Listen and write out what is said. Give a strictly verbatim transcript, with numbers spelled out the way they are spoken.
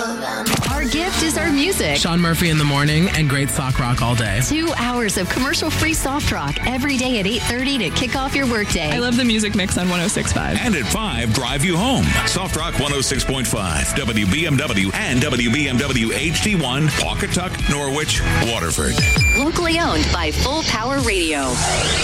Our gift is our music. Sean Murphy in the morning and great sock rock all day. Two hours of commercial-free soft rock every day at eight thirty to kick off your workday. I love the music mix on one oh six point five. And at five, drive you home. Soft Rock one oh six point five, W B M W and W B M W H D one, Pawcatuck, Norwich, Waterford. Locally owned by Full Power Radio.